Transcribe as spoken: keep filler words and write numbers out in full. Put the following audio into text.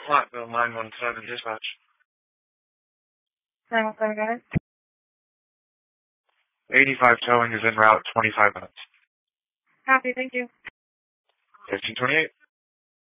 Platteville nine one seven dispatch. nine one seven, got it. eighty-five towing is en route, twenty-five minutes. Copy, thank you. fifteen twenty-eight.